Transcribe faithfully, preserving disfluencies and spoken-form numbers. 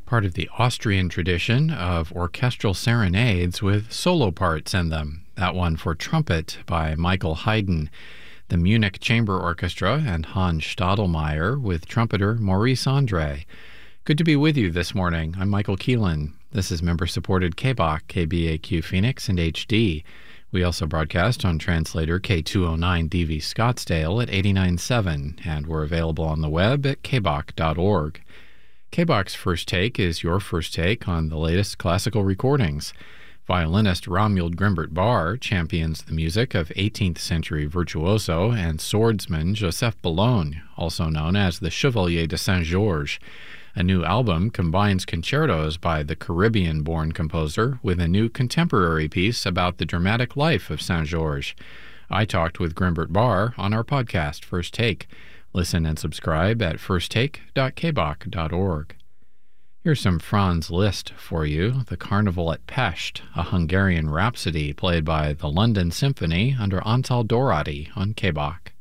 part of the Austrian tradition of orchestral serenades with solo parts in them. That one for trumpet by Michael Haydn, the Munich Chamber Orchestra, and Hans Stadelmeier with trumpeter Maurice Andre. Good to be with you this morning. I'm Michael Keelan. This is member-supported K B A Q, K B A Q Phoenix, and H D. We also broadcast on translator K two oh nine D V Scottsdale at eighty-nine point seven, and we're available on the web at k b a q dot org. K B A Q's First Take is your first take on the latest classical recordings. Violinist Romuald Grimbert Barr champions the music of eighteenth century virtuoso and swordsman Joseph Boulogne, also known as the Chevalier de Saint-Georges. A new album combines concertos by the Caribbean-born composer with a new contemporary piece about the dramatic life of Saint-Georges. I talked with Grimbert Barr on our podcast, First Take. Listen and subscribe at first take dot k b a q dot org. Here's some Franz Liszt for you, The Carnival at Pest, a Hungarian rhapsody played by the London Symphony under Antal Dorati on K B A Q.